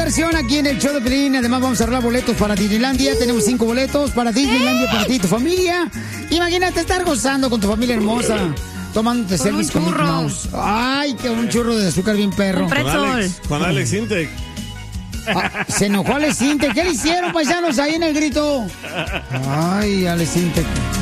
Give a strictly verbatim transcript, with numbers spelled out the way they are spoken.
diversión aquí en el show de Pelín. Además vamos a arreglar boletos para Disneylandia. Tenemos cinco boletos para Disneylandia para ti y tu familia. Imagínate estar gozando con tu familia hermosa, tomándote selfies con Mickey Mouse. Ay, que un churro de azúcar bien perro. Con Alex, con Alex Intec. Ah, se enojó Alex Intec. ¿Qué le hicieron, paisanos, ahí en el grito? Ay, Alex Intec.